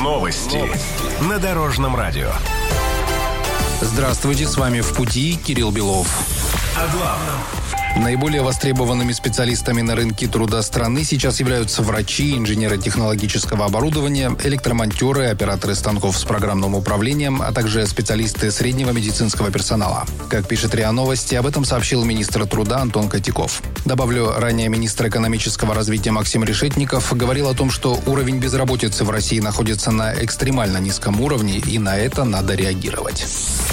Новости на Дорожном радио. Здравствуйте, с вами «В пути» Кирилл Белов. О главном. Наиболее востребованными специалистами на рынке труда страны сейчас являются врачи, инженеры технологического оборудования, электромонтеры, операторы станков с программным управлением, а также специалисты среднего медицинского персонала. Как пишет РИА Новости, об этом сообщил министр труда Антон Котяков. Добавлю, ранее министр экономического развития Максим Решетников говорил о том, что уровень безработицы в России находится на экстремально низком уровне, и на это надо реагировать.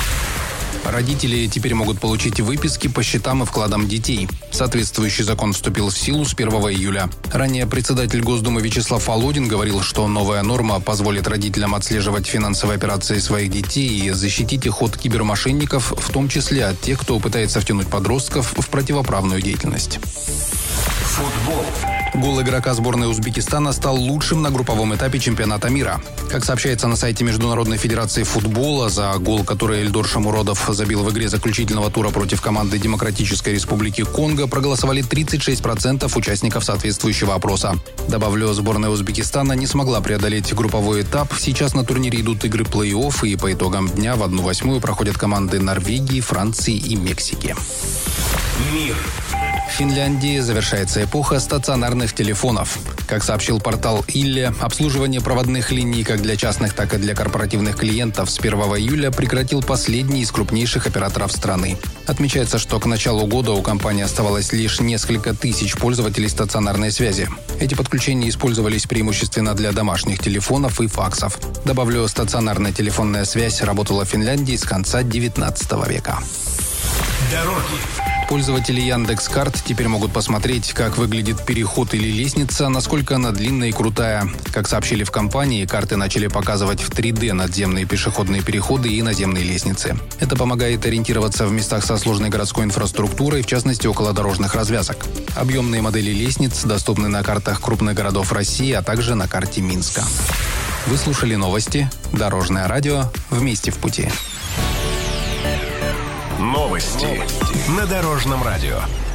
Родители теперь могут получить выписки по счетам и вкладам детей. Соответствующий закон вступил в силу с 1 июля. Ранее председатель Госдумы Вячеслав Володин говорил, что новая норма позволит родителям отслеживать финансовые операции своих детей и защитить их от кибермошенников, в том числе от тех, кто пытается втянуть подростков в противоправную деятельность. Футбол. Гол игрока сборной Узбекистана стал лучшим на групповом этапе чемпионата мира. Как сообщается на сайте Международной федерации футбола, за гол, который Эльдор Шамуродов забил в игре заключительного тура против команды Демократической Республики Конго, проголосовали 36% участников соответствующего опроса. Добавлю, сборная Узбекистана не смогла преодолеть групповой этап. Сейчас на турнире идут игры плей-офф, и по итогам дня в 1/8 проходят команды Норвегии, Франции и Мексики. Мир. В Финляндии завершается эпоха стационарных телефонов. Как сообщил портал Ille, обслуживание проводных линий как для частных, так и для корпоративных клиентов с 1 июля прекратил последний из крупнейших операторов страны. Отмечается, что к началу года у компании оставалось лишь несколько тысяч пользователей стационарной связи. Эти подключения использовались преимущественно для домашних телефонов и факсов. Добавлю, стационарная телефонная связь работала в Финляндии с конца 19 века. Дороги. Пользователи Яндекс.Карт теперь могут посмотреть, как выглядит переход или лестница, насколько она длинная и крутая. Как сообщили в компании, карты начали показывать в 3D надземные пешеходные переходы и наземные лестницы. Это помогает ориентироваться в местах со сложной городской инфраструктурой, в частности, около дорожных развязок. Объемные модели лестниц доступны на картах крупных городов России, а также на карте Минска. Вы слушали новости. Дорожное радио. Вместе в пути. Новости на Дорожном радио.